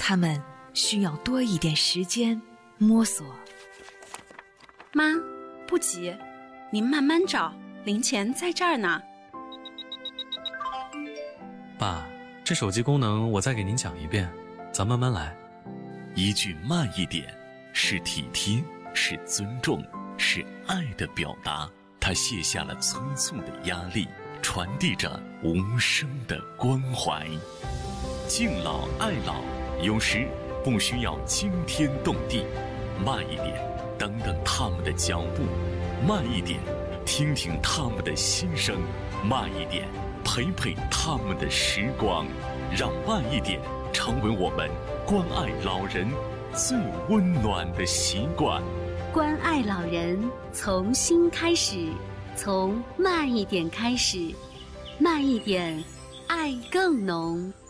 他们需要多一点时间摸索。 妈，不急，您慢慢找，零钱在这儿呢。 爸，这手机功能我再给您讲一遍，咱慢慢来。 一句慢一点，是体贴，是尊重，是爱的表达。他卸下了催促的压力，传递着无声的关怀。敬老爱老，有时不需要惊天动地，慢一点，等等他们的脚步；慢一点，听听他们的心声；慢一点，陪陪他们的时光。让慢一点成为我们关爱老人最温暖的习惯。 关爱老人从心开始，从慢一点开始，慢一点，爱更浓。